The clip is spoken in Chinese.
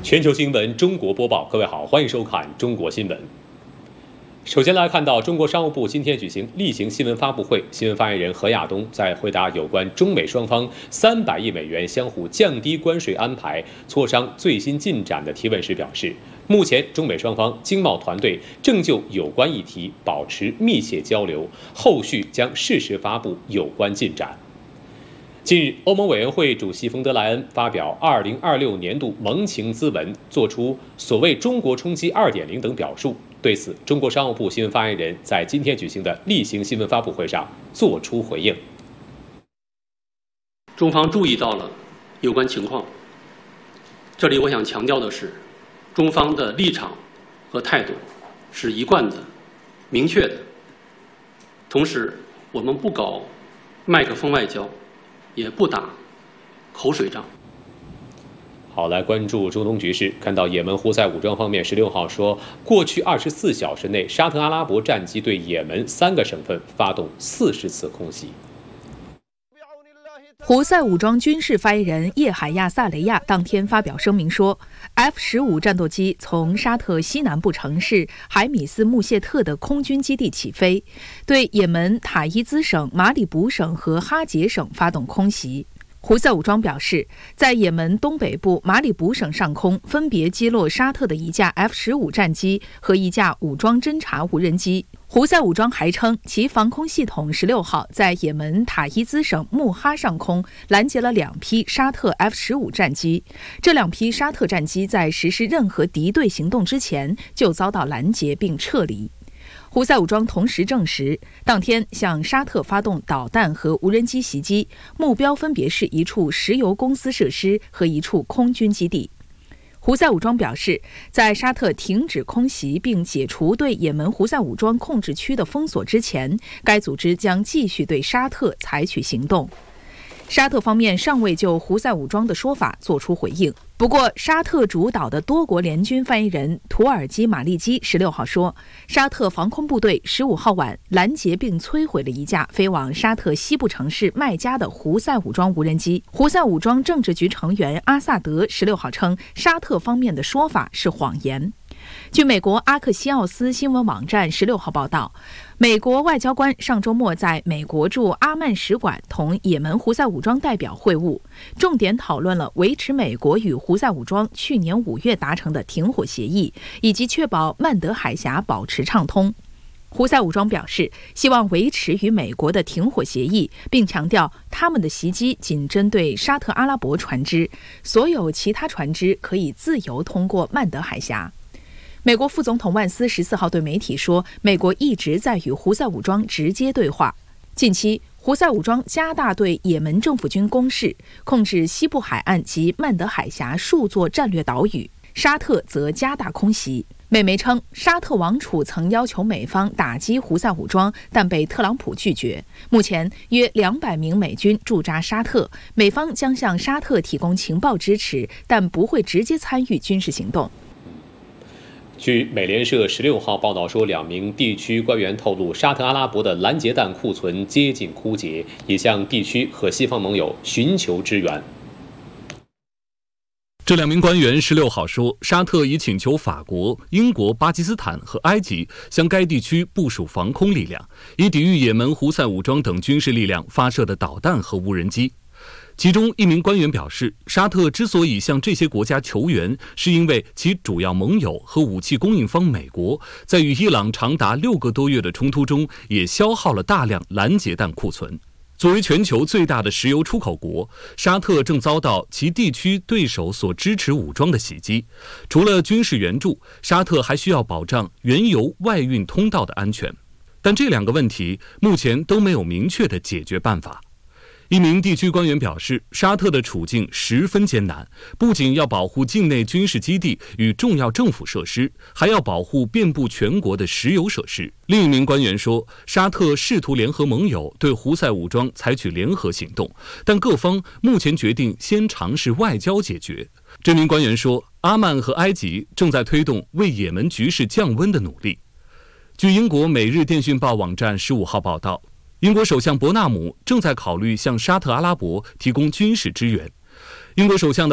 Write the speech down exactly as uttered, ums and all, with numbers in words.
全球新闻中国播报，各位好，欢迎收看中国新闻。首先来看到中国商务部今天举行例行新闻发布会，新闻发言人何亚东在回答有关中美双方三百亿美元相互降低关税安排磋商最新进展的提问时表示，目前中美双方经贸团队正就有关议题保持密切交流，后续将适时发布有关进展。近日，欧盟委员会主席冯德莱恩发表二零二六年度盟情咨文，作出所谓中国冲击 二点零 等表述。对此，中国商务部新闻发言人在今天举行的例行新闻发布会上作出回应。 中方注意到了有关情况，这里我想强调的是，中方的立场和态度是一贯的、明确的。同时，我们不搞麦克风外交，也不打口水仗。 好，来关注中东局势。看到也门胡塞武装方面十六号说，过去二十四小时内，沙特阿拉伯战机对也门三个省份发动四十次空袭。 胡塞武装军事发言人叶海亚·萨雷亚当天发表声明说 ，F 十五 战斗机从沙特西南部城市海米斯穆谢特的空军基地起飞，对也门塔伊兹省、马里卜省和哈杰省发动空袭。胡塞武装表示，在也门东北部马里卜省上空分别击落沙特的一架 F 十五 战机和一架武装侦察无人机。胡塞武装还称，其防空系统十六号在也门塔伊兹省穆哈上空拦截了两批沙特 F 十五 战机。这两批沙特战机在实施任何敌对行动之前就遭到拦截并撤离。胡塞武装同时证实，当天向沙特发动导弹和无人机袭击，目标分别是一处石油公司设施和一处空军基地。胡塞武装表示，在沙特停止空袭并解除对也门胡塞武装控制区的封锁之前，该组织将继续对沙特采取行动。沙特方面尚未就胡塞武装的说法作出回应。不过，沙特主导的多国联军发言人土耳其马利基十六号说，沙特防空部队十五号晚拦截并摧毁了一架飞往沙特西部城市麦加的胡塞武装无人机。胡塞武装政治局成员阿萨德十六号称，沙特方面的说法是谎言。据美国阿克西奥斯新闻网站十六号报道，美国外交官上周末在美国驻阿曼使馆同也门胡塞武装代表会晤，重点讨论了维持美国与胡塞武装去年五月达成的停火协议，以及确保曼德海峡保持畅通。胡塞武装表示，希望维持与美国的停火协议，并强调他们的袭击仅针对沙特阿拉伯船只，所有其他船只可以自由通过曼德海峡。美国副总统万斯十四号对媒体说，美国一直在与胡塞武装直接对话。近期，胡塞武装加大对也门政府军攻势，控制西部海岸及曼德海峡数座战略岛屿。沙特则加大空袭。美媒称，沙特王储曾要求美方打击胡塞武装，但被特朗普拒绝。目前，约两百名美军驻扎沙特，美方将向沙特提供情报支持，但不会直接参与军事行动。 据美联社十六号报道说，两名地区官员透露，沙特阿拉伯的拦截弹库存接近枯竭，已向地区和西方盟友寻求支援。 这两名官员十六号说，沙特已请求法国、英国、巴基斯坦和埃及向该地区部署防空力量，以抵御也门胡塞武装等军事力量发射的导弹和无人机。其中一名官员表示，沙特之所以向这些国家求援，是因为其主要盟友和武器供应方美国在与伊朗长达六个多月的冲突中也消耗了大量拦截弹库存。作为全球最大的石油出口国，沙特正遭到其地区对手所支持武装的袭击。除了军事援助，沙特还需要保障原油外运通道的安全。但这两个问题目前都没有明确的解决办法。一名地区官员表示，沙特的处境十分艰难，不仅要保护境内军事基地与重要政府设施，还要保护遍布全国的石油设施。另一名官员说，沙特试图联合盟友对胡塞武装采取联合行动，但各方目前决定先尝试外交解决。这名官员说，阿曼和埃及正在推动为也门局势降温的努力。据英国《每日电讯报》网站十五号报道，英国首相伯纳姆正在考虑向沙特阿拉伯提供军事支援。英国首相的